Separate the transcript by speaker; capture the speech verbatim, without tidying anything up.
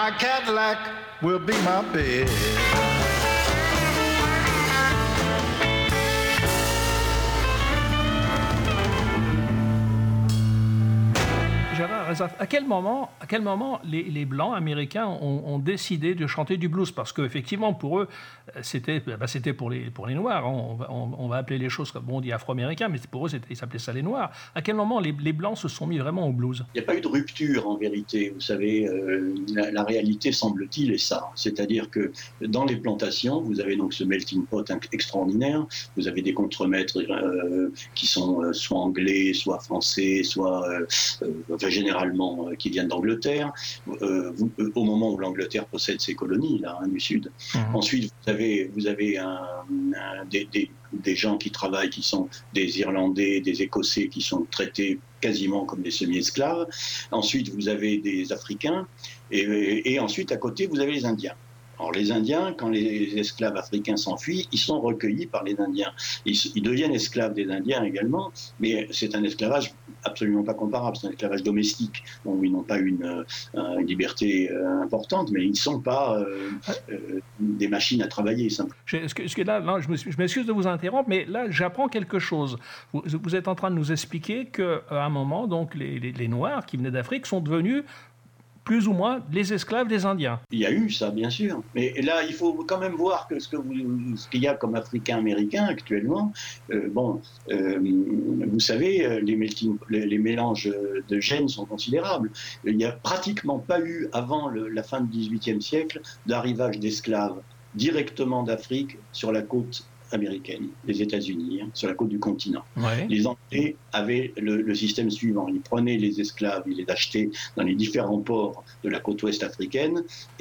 Speaker 1: My Cadillac will be my bed.
Speaker 2: Gérard Azaf, à quel moment, à quel moment les, les Blancs américains ont, ont décidé de chanter du blues? Parce qu'effectivement, pour eux, c'était, bah c'était pour, les, pour les Noirs. On va, on, on va appeler les choses comme on dit Afro-Américains, mais pour eux, ils s'appelaient ça les Noirs. À quel moment les, les Blancs se sont mis vraiment au blues?
Speaker 3: Il n'y a pas eu de rupture, en vérité. Vous savez, euh, la, la réalité, semble-t-il, est ça. C'est-à-dire que dans les plantations, vous avez donc ce melting pot extraordinaire. Vous avez des contremaîtres euh, qui sont euh, soit anglais, soit français, soit... Euh, euh, généralement euh, qui viennent d'Angleterre, euh, vous, euh, au moment où l'Angleterre possède ses colonies, là, hein, du Sud. Mmh. Ensuite, vous avez, vous avez un, un, des, des, des gens qui travaillent, qui sont des Irlandais, des Écossais, qui sont traités quasiment comme des semi-esclaves. Ensuite, vous avez des Africains, et, et, et ensuite, à côté, vous avez les Indiens. Alors les Indiens, quand les esclaves africains s'enfuient, ils sont recueillis par les Indiens. Ils, ils deviennent esclaves des Indiens également, mais c'est un esclavage absolument pas comparable, c'est un esclavage domestique. Bon, ils n'ont pas une, une liberté importante, mais ils ne sont pas euh, euh, des machines à travailler. Simplement.
Speaker 2: Est-ce que, est-ce que là, là, je m'excuse de vous interrompre, mais là, j'apprends quelque chose. Vous, vous êtes en train de nous expliquer qu'à un moment, donc, les, les, les Noirs qui venaient d'Afrique sont devenus plus ou moins les esclaves des Indiens.
Speaker 3: Il y a eu ça, bien sûr. Mais là, il faut quand même voir que ce, que vous, ce qu'il y a comme Africains-Américains actuellement, euh, bon, euh, vous savez, les, melting, les, les mélanges de gènes sont considérables. Il n'y a pratiquement pas eu, avant le, la fin du dix-huitième siècle, d'arrivage d'esclaves directement d'Afrique sur la côte américaine, les États-Unis, hein, sur la côte du continent. Ouais. Les Anglais avaient le, le système suivant. Ils prenaient les esclaves, ils les achetaient dans les différents ports de la côte ouest africaine,